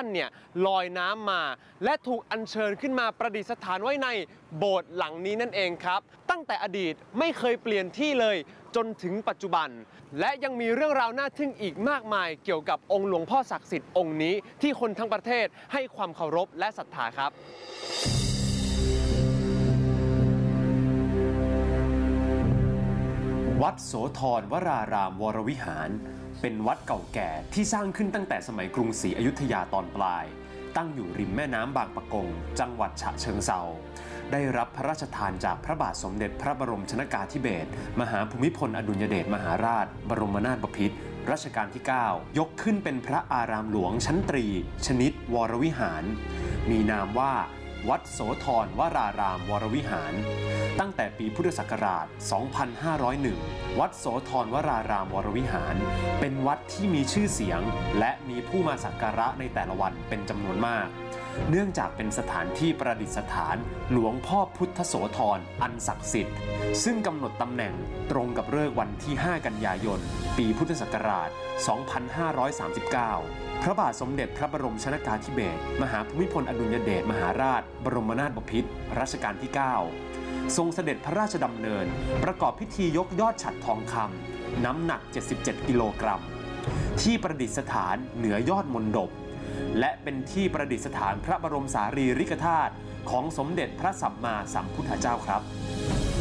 เนี่ยลอยน้ำมาและถูกอัญเชิญขึ้นมาประดิษฐานไว้ในโบสถ์หลังนี้นั่นเองครับตั้งแต่อดีตไม่เคยเปลี่ยนที่เลยจนถึงปัจจุบันและยังมีเรื่องราวน่าทึ่งอีกมากมายเกี่ยวกับองค์หลวงพ่อศักดิ์สิทธิ์องค์นี้ที่คนทั้งประเทศให้ความเคารพและศรัทธาครับวัดโสธรวรารามวรวิหารเป็นวัดเก่าแก่ที่สร้างขึ้นตั้งแต่สมัยกรุงศรีอยุธยาตอนปลายตั้งอยู่ริมแม่น้ำบางปะกงจังหวัดฉะเชิงเทราได้รับพระราชทานจากพระบาทสมเด็จพระบรมชนกาธิเบศรมหาภูมิพลอดุลยเดชมหาราชบรมนาถบพิตรรัชกาลที่ 9 ยกขึ้นเป็นพระอารามหลวงชั้นตรีชนิดวรวิหารมีนามว่าวัดโสธรวรารามวรวิหารตั้งแต่ปีพุทธศักราช 2501 วัดโสธรวรารามวรวิหารเป็นวัดที่มีชื่อเสียงและมีผู้มาสักการะในแต่ละวันเป็นจำนวนมากเนื่องจากเป็นสถานที่ประดิษฐานหลวงพ่อพุทธโสธรอันศักดิ์สิทธิ์ซึ่งกำหนดตำแหน่งตรงกับฤกษ์วันที่ 5 กันยายน ปีพุทธศักราช 2539 พระบาทสมเด็จพระบรมชนกาธิเบศรมหาภูมิพลอดุลยเดชมหาราชบรมนาถบพิตรรัชกาลที่ 9 ทรงเสด็จพระราชดำเนินประกอบพิธียกยอดฉัตรทองคำน้ำหนัก 77 กิโลกรัมที่ประดิษฐานเหนือยอดมณฑปและเป็นที่ประดิษฐานพระบรมสารีริกธาตุของสมเด็จพระสัมมาสัมพุทธเจ้าครับ